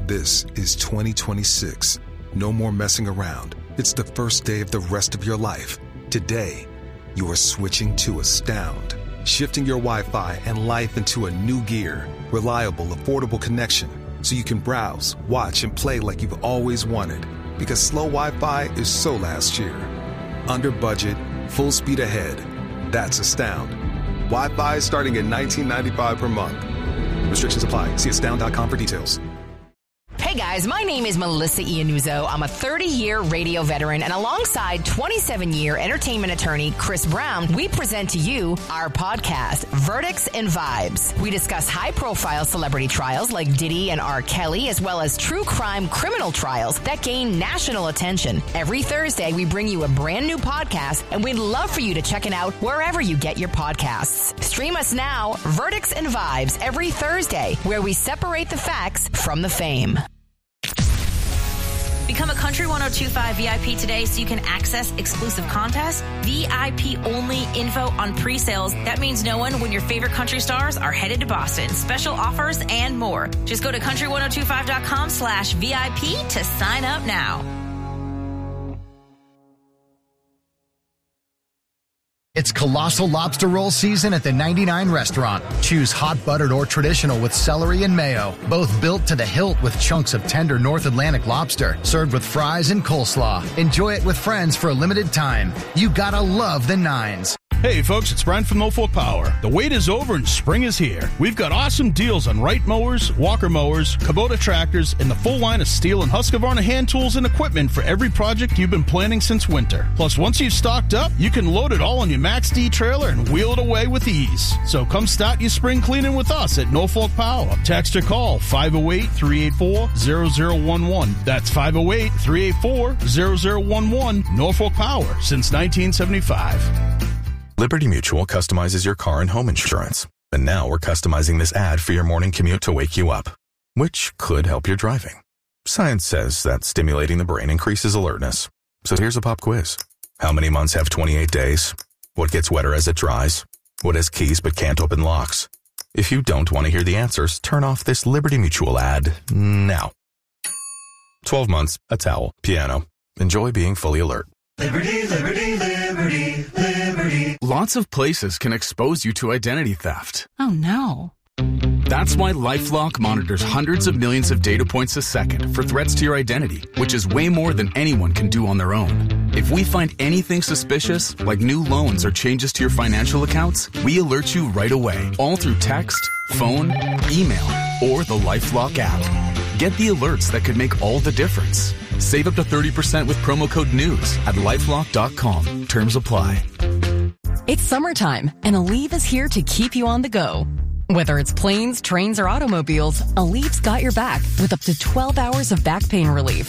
This is 2026. No more messing around. It's the first day of the rest of your life. Today, you are switching to Astound. Shifting your Wi-Fi and life into a new gear. Reliable, affordable connection. So you can browse, watch, and play like you've always wanted. Because slow Wi-Fi is so last year. Under budget, full speed ahead. That's Astound. Wi-Fi is starting at $19.95 per month. Restrictions apply. See astound.com for details. Hey guys, my name is Melissa Iannuzzo. I'm a 30-year radio veteran, and alongside 27-year entertainment attorney Chris Brown, we present to you our podcast, Verdicts and Vibes. We discuss high-profile celebrity trials like Diddy and R. Kelly, as well as true crime criminal trials that gain national attention. Every Thursday, we bring you a brand new podcast, and we'd love for you to check it out wherever you get your podcasts. Stream us now, Verdicts and Vibes, every Thursday, where we separate the facts from the fame. Become a Country 102.5 VIP today so you can access exclusive contests, VIP-only info on pre-sales. That means knowing when your favorite country stars are headed to Boston, special offers, and more. Just go to country1025.com/VIP to sign up now. It's Colossal Lobster Roll season at the 99 Restaurant. Choose hot buttered or traditional with celery and mayo. Both built to the hilt with chunks of tender North Atlantic lobster. Served with fries and coleslaw. Enjoy it with friends for a limited time. You gotta love the Nines. Hey folks, it's Brian from Norfolk Power. The wait is over and spring is here. We've got awesome deals on Wright mowers, Walker mowers, Kubota tractors, and the full line of Steel and Husqvarna hand tools and equipment for every project you've been planning since winter. Plus, once you've stocked up, you can load it all on your Max D trailer and wheel it away with ease. So come start your spring cleaning with us at Norfolk Power. Text or call 508-384-0011. That's 508-384-0011. Norfolk Power since 1975. Liberty Mutual customizes your car and home insurance. And now we're customizing this ad for your morning commute to wake you up, which could help your driving. Science says that stimulating the brain increases alertness. So here's a pop quiz. How many months have 28 days? What gets wetter as it dries? What has keys but can't open locks? If you don't want to hear the answers, turn off this Liberty Mutual ad now. 12 months, a towel, piano. Enjoy being fully alert. Liberty, liberty, liberty, liberty. Lots of places can expose you to identity theft. Oh, no. That's why LifeLock monitors hundreds of millions of data points a second for threats to your identity, which is way more than anyone can do on their own. If we find anything suspicious, like new loans or changes to your financial accounts, we alert you right away, all through text, phone, email, or the LifeLock app. Get the alerts that could make all the difference. Save up to 30% with promo code NEWS at LifeLock.com. Terms apply. It's summertime, and Aleve is here to keep you on the go. Whether it's planes, trains, or automobiles, Aleve's got your back with up to 12 hours of back pain relief.